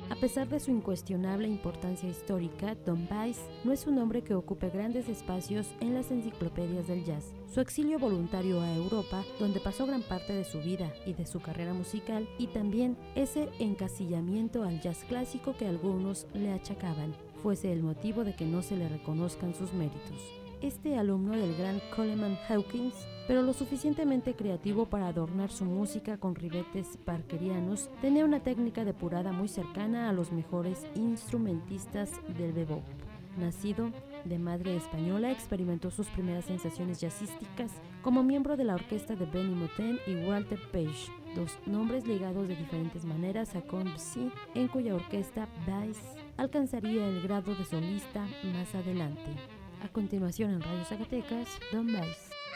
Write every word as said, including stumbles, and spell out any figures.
A pesar de su incuestionable importancia histórica, Don Byce no es un hombre que ocupe grandes espacios en las enciclopedias del jazz. Su exilio voluntario a Europa, donde pasó gran parte de su vida y de su carrera musical, y también ese encasillamiento al jazz clásico que algunos le achacaban, fuese el motivo de que no se le reconozcan sus méritos. Este alumno del gran Coleman Hawkins, pero lo suficientemente creativo para adornar su música con ribetes parkerianos, tenía una técnica depurada muy cercana a los mejores instrumentistas del bebop. Nacido de madre española, experimentó sus primeras sensaciones jazzísticas como miembro de la orquesta de Benny Moten y Walter Page, dos nombres ligados de diferentes maneras a Courbet, en cuya orquesta Byce alcanzaría el grado de solista más adelante. A continuación en Radio Zacatecas, Don Byce.